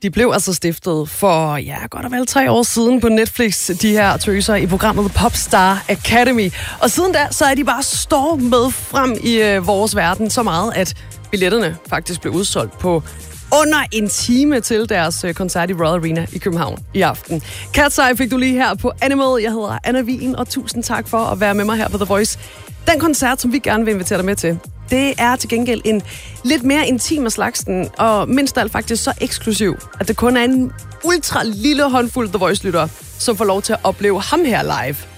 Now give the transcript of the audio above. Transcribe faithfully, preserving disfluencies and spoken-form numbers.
De blev altså stiftet for, ja, godt og vel tre år siden på Netflix, de her tøser i programmet Popstar Academy. Og siden da, så er de bare stormet frem i øh, vores verden så meget, at billetterne faktisk blev udsolgt på under en time til deres øh, koncert i Royal Arena i København i aften. Cat's Eye fik du lige her på Animal. Jeg hedder Anna Wien, og tusind tak for at være med mig her på The Voice. Den koncert, som vi gerne vil invitere dig med til, det er til gengæld en lidt mere intim af slagsen, og mindst af alt faktisk så eksklusiv, at det kun er en ultra lille håndfuld The Voice-lyttere, som får lov til at opleve ham her live.